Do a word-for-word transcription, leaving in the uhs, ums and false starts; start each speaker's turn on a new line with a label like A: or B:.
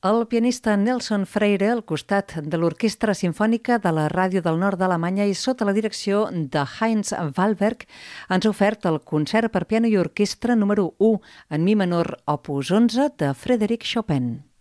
A: El pianista Nelson Freire, al costat de l'Orquestra Simfònica de la Ràdio del Nord d'Alemanya i sota la direcció de Heinz Wallberg, ens ha ofert el concert per piano i orquestra número u en mi menor opus onze de Frédéric Chopin.